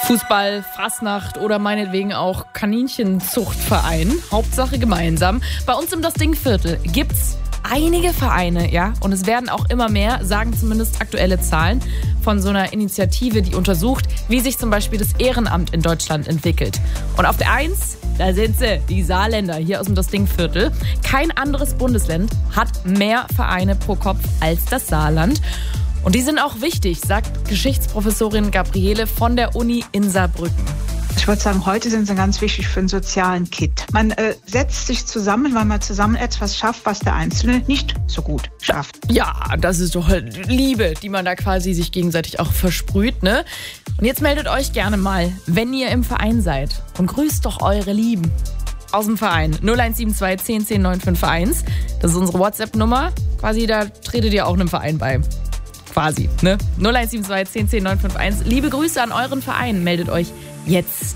Fußball, Fasnacht oder meinetwegen auch Kaninchenzuchtverein. Hauptsache gemeinsam. Bei uns im Das Ding-Viertel gibt's einige Vereine, ja, und es werden auch immer mehr, sagen zumindest aktuelle Zahlen von so einer Initiative, die untersucht, wie sich zum Beispiel das Ehrenamt in Deutschland entwickelt. Und auf der 1, da sind sie, die Saarländer hier aus dem Das Ding-Viertel. Kein anderes Bundesland hat mehr Vereine pro Kopf als das Saarland. Und die sind auch wichtig, sagt Geschichtsprofessorin Gabriele von der Uni in Saarbrücken. Ich würde sagen, heute sind sie ganz wichtig für einen sozialen Kit. Man setzt sich zusammen, weil man zusammen etwas schafft, was der Einzelne nicht so gut schafft. Ja, das ist doch Liebe, die man da quasi sich gegenseitig auch versprüht, ne? Und jetzt meldet euch gerne mal, wenn ihr im Verein seid, und grüßt doch eure Lieben aus dem Verein. 0172 10 10 951. Das ist unsere WhatsApp-Nummer. Quasi, da tretet ihr auch einem Verein bei. Quasi, ne? 0172 10 10 951. Liebe Grüße an euren Verein. Meldet euch jetzt.